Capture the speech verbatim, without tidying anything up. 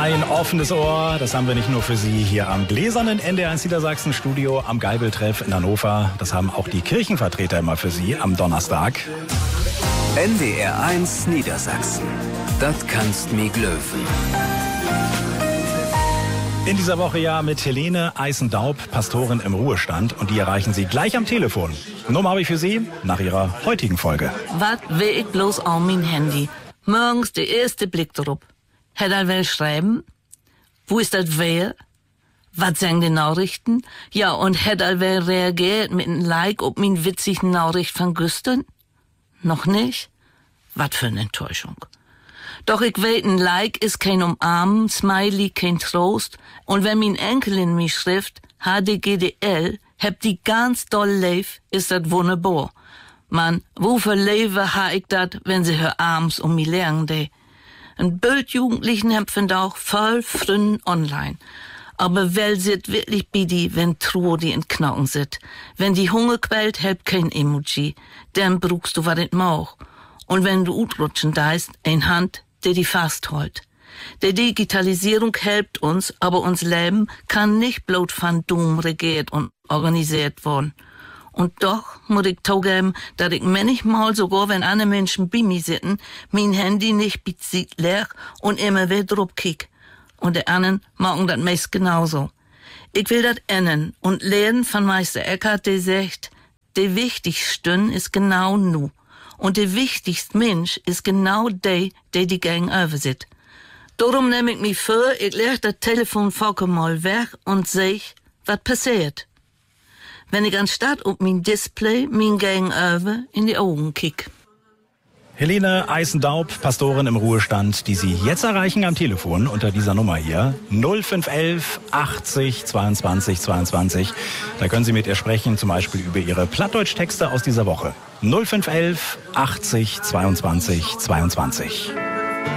Ein offenes Ohr, das haben wir nicht nur für Sie hier am gläsernen N D R eins Niedersachsen Studio am Geibeltreff in Hannover. Das haben auch die Kirchenvertreter immer für Sie am Donnerstag. N D R eins Niedersachsen. Das kannst mi glöwen. In dieser Woche ja mit Helene Eisendaub, Pastorin im Ruhestand. Und die erreichen Sie gleich am Telefon. Nummer habe ich für Sie nach Ihrer heutigen Folge. Was will ich bloß auf mein Handy? Morgens der erste Blick drauf. Hätt er will schreiben? Wo ist das wer? Was sagen die Nachrichten? Ja, und hätt er will reagiert mit einem Like auf min witzigen Nachricht von gestern? Noch nicht? Was für eine Enttäuschung. Doch ich weet, ein Like ist kein Umarmen, Smiley kein Trost. Und wenn min Enkelin mich schrift, H D G D L, heb die ganz doll leif, ist dat wunderbar. Man, wofür leve ha ich dat, wenn sie hör abends um mi lernen de? Ein Bild Jugendlichen hempfen auch voll frünn online. Aber wel sit wirklich bidi, wenn Truhe die in Knochen sit. Wenn die Hunger quält, helpt kein Emoji. Dann brugst du wat it mauch. Und wenn du utrutschen deist, ein Hand, der die fastholt. Der Digitalisierung helpt uns, aber uns Leben kann nicht bloß von Dumm regiert und organisiert worden. Und doch muss ich zugeben, dass ich manchmal, sogar wenn andere Menschen bei mir sitzen, mein Handy nicht bezieht leer und immer wieder drauf kick. Und die anderen machen das meist genauso. Ich will das ändern und lernen von Meister Eckhart, der sagt, der wichtigste ist genau nu. Und der wichtigste Mensch ist genau der, der die gegenüber sitzt. Darum nehme ich mich vor, ich leg das Telefon vollkommen mal weg und seh, was passiert. Wenn ich anstatt auf mein Display mein Gegenüber in die Augen kick. Helene Eisendaub, Pastorin im Ruhestand, die Sie jetzt erreichen am Telefon unter dieser Nummer hier. null fünf elf achtzig zweiundzwanzig zweiundzwanzig. Da können Sie mit ihr sprechen, zum Beispiel über Ihre Plattdeutsch-Texte aus dieser Woche. null fünf elf achtzig zweiundzwanzig zweiundzwanzig.